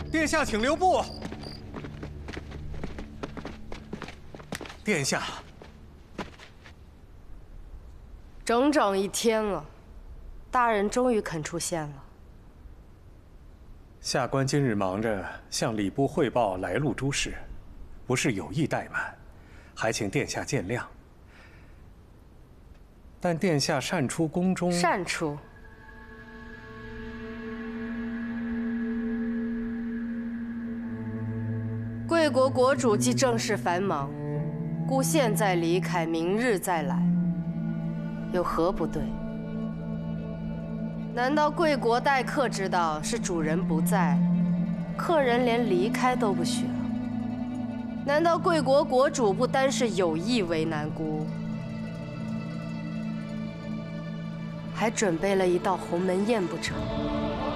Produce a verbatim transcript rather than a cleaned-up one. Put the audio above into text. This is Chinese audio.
殿下，请留步。殿下， 整整一天了，大人终于肯出现了。 下官今日忙着向礼部汇报来路诸事，不是有意怠慢，还请殿下见谅。但殿下擅出宫中， 擅出。 贵国国主既政事繁忙，故现在离开，明日再来，有何不对？难道贵国待客之道是主人不在，客人连离开都不许了？难道贵国国主不单是有意为难姑，还准备了一道鸿门宴不成？